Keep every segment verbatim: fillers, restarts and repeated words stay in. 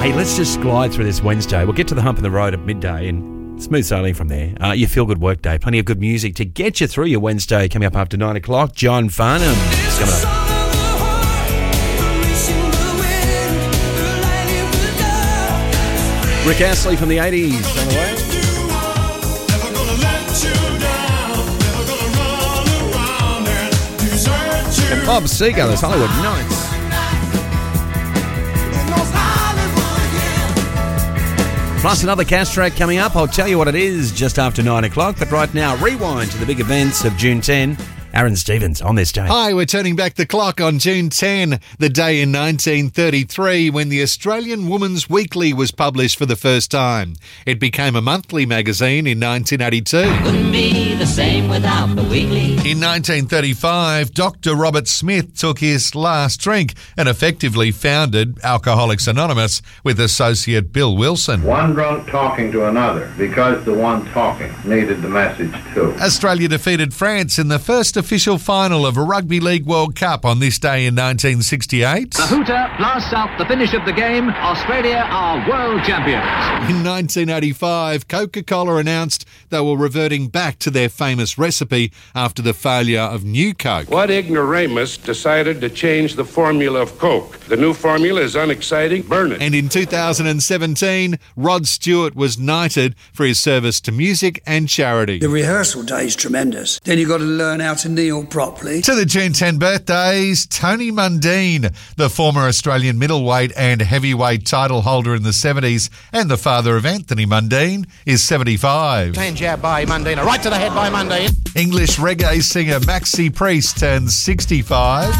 Hey, let's just glide through this Wednesday. We'll get to the hump in the road at midday and smooth sailing from there. Uh, your feel-good work day. Plenty of good music to get you through your Wednesday. Coming up after nine o'clock, John Farnham is coming up. Rick Astley from the eighties on the way. And Bob Seger, Hollywood Nights. Plus another Cash track coming up. I'll tell you what it is just after nine o'clock. But right now, rewind to the big events of June tenth. Aaron Stevens on this day. Hi, we're turning back the clock on June tenth, the day in nineteen thirty-three when the Australian Woman's Weekly was published for the first time. It became a monthly magazine in nineteen eighty-two. Wouldn't be the same without the weekly. In nineteen thirty-five, Doctor Robert Smith took his last drink and effectively founded Alcoholics Anonymous with associate Bill Wilson. One drunk talking to another because the one talking needed the message too. Australia defeated France in the first official final of a Rugby League World Cup on this day in nineteen sixty-eight. The hooter blasts out the finish of the game. Australia are world champions. In nineteen eighty-five, Coca-Cola announced they were reverting back to their famous recipe after the failure of New Coke. What ignoramus decided to change the formula of Coke? The new formula is unexciting. Burn it. And in two thousand seventeen, Rod Stewart was knighted for his service to music and charity. The rehearsal day is tremendous. Then you've got to learn how to kneel properly. To the June tenth birthdays, Tony Mundine, the former Australian middleweight and heavyweight title holder in the seventies and the father of Anthony Mundine, is seventy-five. Hand jab by Mundine, right to the head by Mundine. English reggae singer Maxi Priest turns sixty-five.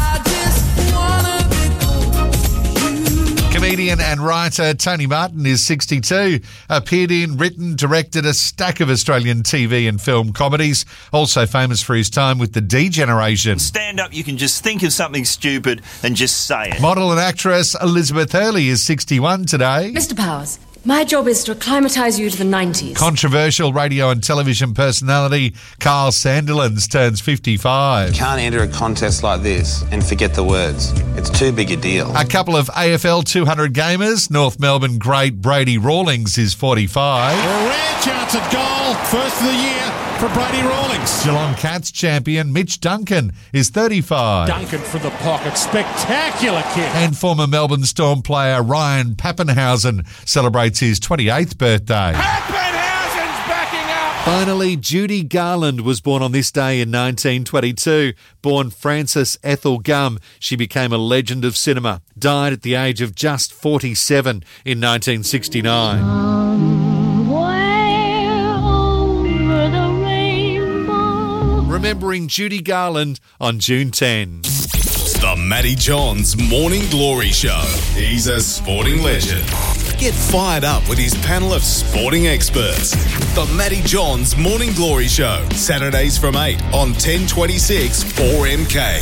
Comedian and writer Tony Martin is sixty-two, appeared in, written, directed a stack of Australian T V and film comedies, also famous for his time with the D Generation. Stand up, you can just think of something stupid and just say it. Model and actress Elizabeth Hurley is sixty-one today. Mister Powers, my job is to acclimatise you to the nineties. Controversial radio and television personality Carl Sandilands turns fifty-five. Can't enter a contest like this and forget the words. It's too big a deal. A couple of A F L two hundred gamers, North Melbourne great Brady Rawlings is forty-five. A rare chance at goal, first of the year for Brady Rawlings. Geelong Cats champion Mitch Duncan is thirty-five. Duncan from the pocket, spectacular kick. And former Melbourne Storm player Ryan Pappenhausen celebrates his twenty-eighth birthday. Pappenhausen's backing up. Finally, Judy Garland was born on this day in nineteen twenty-two. Born Frances Ethel Gum, she became a legend of cinema. Died at the age of just forty-seven in nineteen sixty-nine. Somewhere over the rainbow. Remembering Judy Garland on June tenth. The Matty Johns Morning Glory Show. He's a sporting legend. Get fired up with his panel of sporting experts. The Matty Johns Morning Glory Show. Saturdays from eight on ten twenty-six four M K.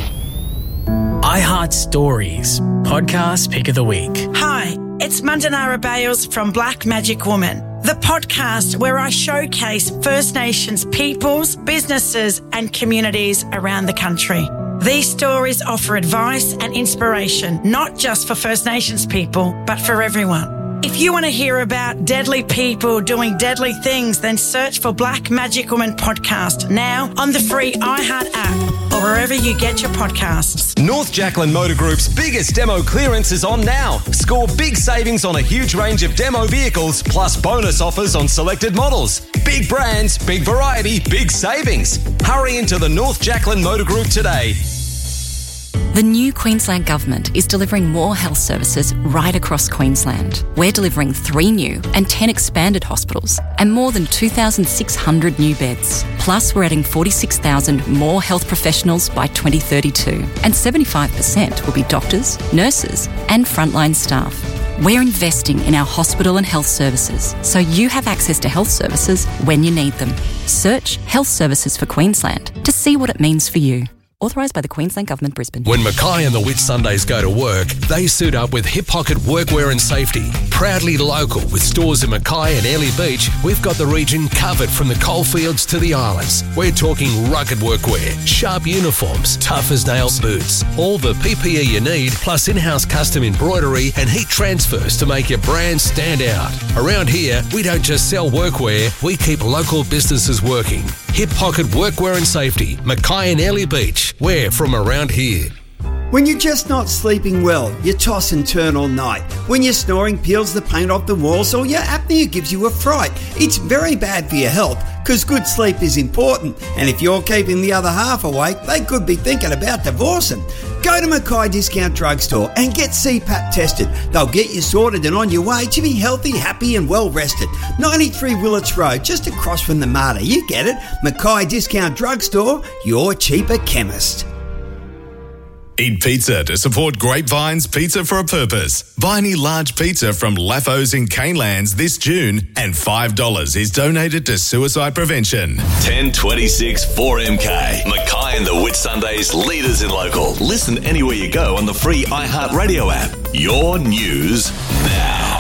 iHeart Stories, podcast pick of the week. Hi, it's Mandanara Bales from Black Magic Woman, the podcast where I showcase First Nations peoples, businesses and communities around the country. These stories offer advice and inspiration, not just for First Nations people, but for everyone. If you want to hear about deadly people doing deadly things, then search for Black Magic Woman Podcast now on the free iHeart app or wherever you get your podcasts. North Jacqueline Motor Group's biggest demo clearance is on now. Score big savings on a huge range of demo vehicles, plus bonus offers on selected models. Big brands, big variety, big savings. Hurry into the North Jacqueline Motor Group today. The new Queensland Government is delivering more health services right across Queensland. We're delivering three new and ten expanded hospitals and more than two thousand six hundred new beds. Plus, we're adding forty-six thousand more health professionals by twenty thirty-two, and seventy-five percent will be doctors, nurses and frontline staff. We're investing in our hospital and health services so you have access to health services when you need them. Search Health Services for Queensland to see what it means for you. Authorised by the Queensland Government, Brisbane. When Mackay and the Whitsundays go to work, they suit up with Hip Pocket Workwear and Safety. Proudly local with stores in Mackay and Airlie Beach, we've got the region covered from the coalfields to the islands. We're talking rugged workwear, sharp uniforms, tough as nails boots, all the P P E you need, plus in-house custom embroidery and heat transfers to make your brand stand out. Around here, we don't just sell workwear, we keep local businesses working. Hip Pocket Workwear and Safety, Mackay and Airlie Beach. We're from around here. When you're just not sleeping well, you toss and turn all night. When your snoring peels the paint off the walls or your apnea gives you a fright. It's very bad for your health because good sleep is important. And if you're keeping the other half awake, they could be thinking about divorcing. Go to Mackay Discount Drugstore and get C PAP tested. They'll get you sorted and on your way to be healthy, happy and well rested. ninety-three Willits Road, just across from the Marta. You get it. Mackay Discount Drugstore, your cheaper chemist. Eat pizza to support Grapevine's Pizza for a Purpose. Buy any large pizza from Laffos in Canelands this June and five dollars is donated to suicide prevention. ten twenty-six four M K. Mackay and the Whitsundays, leaders in local. Listen anywhere you go on the free iHeartRadio app. Your news now.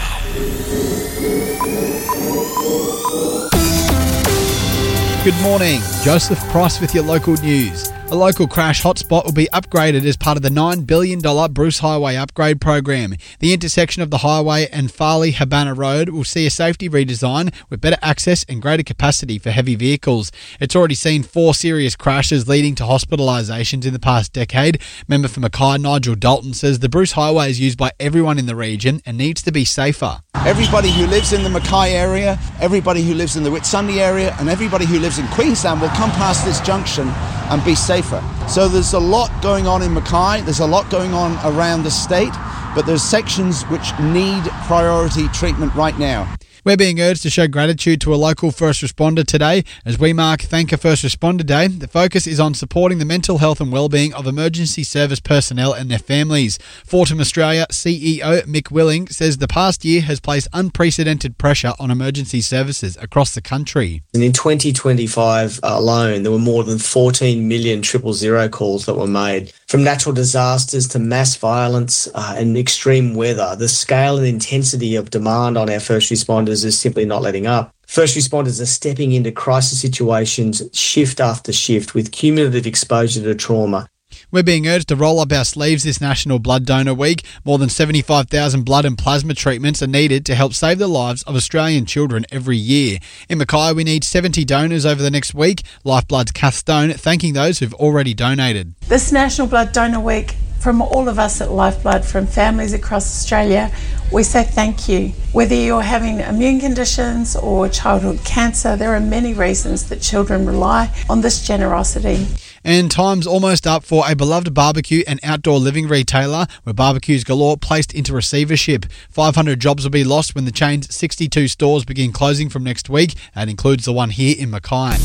Good morning. Joseph Price with your local news. A local crash hotspot will be upgraded as part of the nine billion dollars Bruce Highway upgrade program. The intersection of the highway and Farley-Habana Road will see a safety redesign with better access and greater capacity for heavy vehicles. It's already seen four serious crashes leading to hospitalisations in the past decade. Member for Mackay, Nigel Dalton, says the Bruce Highway is used by everyone in the region and needs to be safer. Everybody who lives in the Mackay area, everybody who lives in the Whitsunday area and everybody who lives in Queensland will come past this junction and be safer. So there's a lot going on in Mackay, there's a lot going on around the state, but there's sections which need priority treatment right now. We're being urged to show gratitude to a local first responder today. As we mark Thank a First Responder Day, the focus is on supporting the mental health and wellbeing of emergency service personnel and their families. Fortum Australia C E O Mick Willing says the past year has placed unprecedented pressure on emergency services across the country. And in twenty twenty-five alone, there were more than fourteen million triple zero calls that were made. From natural disasters to mass violence uh, and extreme weather, the scale and intensity of demand on our first responders is simply not letting up. First responders are stepping into crisis situations shift after shift with cumulative exposure to trauma. We're being urged to roll up our sleeves this National Blood Donor Week. More than seventy-five thousand blood and plasma treatments are needed to help save the lives of Australian children every year. In Mackay, we need seventy donors over the next week. Lifeblood's Kath Stone thanking those who've already donated. This National Blood Donor Week, from all of us at Lifeblood, from families across Australia, we say thank you. Whether you're having immune conditions or childhood cancer, there are many reasons that children rely on this generosity. And time's almost up for a beloved barbecue and outdoor living retailer where Barbecues Galore placed into receivership. five hundred jobs will be lost when the chain's sixty-two stores begin closing from next week. That includes the one here in Mackay.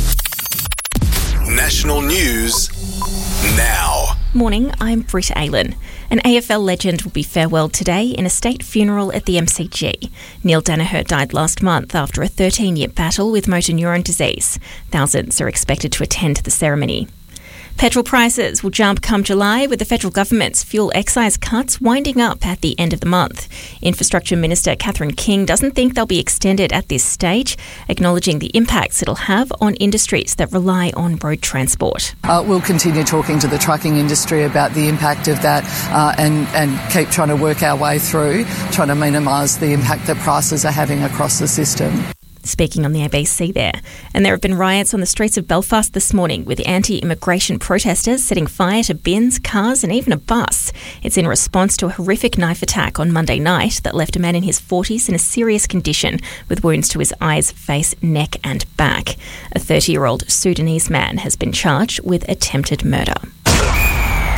National news now. Morning, I'm Britt Aylan. An A F L legend will be farewelled today in a state funeral at the M C G. Neil Danaher died last month after a thirteen-year battle with motor neuron disease. Thousands are expected to attend the ceremony. Petrol prices will jump come July with the federal government's fuel excise cuts winding up at the end of the month. Infrastructure Minister Catherine King doesn't think they'll be extended at this stage, acknowledging the impacts it'll have on industries that rely on road transport. Uh, we'll continue talking to the trucking industry about the impact of that uh, and, and keep trying to work our way through, trying to minimise the impact that prices are having across the system. Speaking on the A B C there. And there have been riots on the streets of Belfast this morning with anti-immigration protesters setting fire to bins, cars and even a bus. It's in response to a horrific knife attack on Monday night that left a man in his forties in a serious condition with wounds to his eyes, face, neck and back. A thirty-year-old Sudanese man has been charged with attempted murder.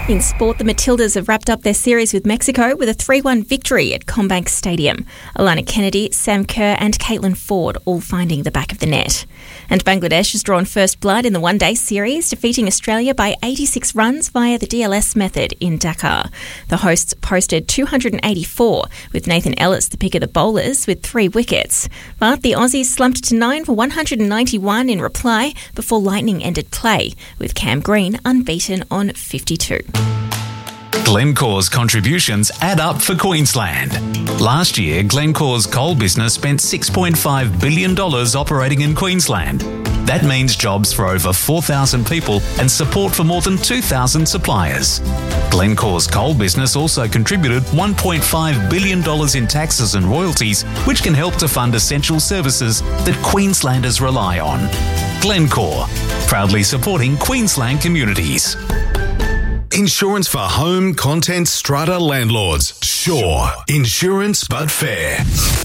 In sport, the Matildas have wrapped up their series with Mexico with a three one victory at Combank Stadium. Alana Kennedy, Sam Kerr and Caitlin Ford all finding the back of the net. And Bangladesh has drawn first blood in the one-day series, defeating Australia by eighty-six runs via the D L S method in Dhaka. The hosts posted two hundred eighty-four, with Nathan Ellis the pick of the bowlers with three wickets. But the Aussies slumped to nine for one hundred ninety-one in reply before Lightning ended play, with Cam Green unbeaten on fifty-two. Glencore's contributions add up for Queensland. Last year, Glencore's coal business spent six point five billion dollars operating in Queensland. That means jobs for over four thousand people and support for more than two thousand suppliers. Glencore's coal business also contributed one point five billion dollars in taxes and royalties, which can help to fund essential services that Queenslanders rely on. Glencore, proudly supporting Queensland communities. Insurance for home, content, strata landlords. Sure. Insurance, but fair.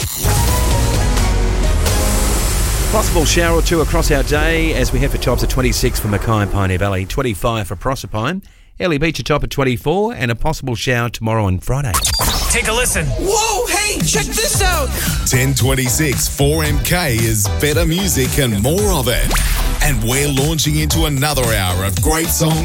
Possible shower or two across our day as we head for tops of twenty-six for Mackay and Pioneer Valley, twenty-five for Proserpine, Early Beach a top of twenty-four, and a possible shower tomorrow and Friday. Take a listen. Whoa, hey, check this out. ten twenty-six four M K is better music and more of it. And we're launching into another hour of great songs